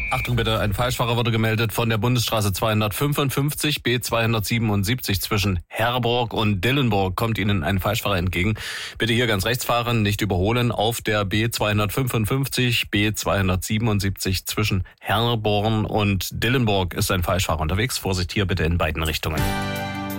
Achtung bitte, ein Falschfahrer wurde gemeldet von der Bundesstraße 255 B 277 zwischen Herborg und Dillenburg. Kommt Ihnen ein Falschfahrer entgegen. Bitte hier ganz rechts fahren, nicht überholen. Auf der B 255 B 277 zwischen Herborn und Dillenburg ist ein Falschfahrer unterwegs. Vorsicht hier bitte in beiden Richtungen.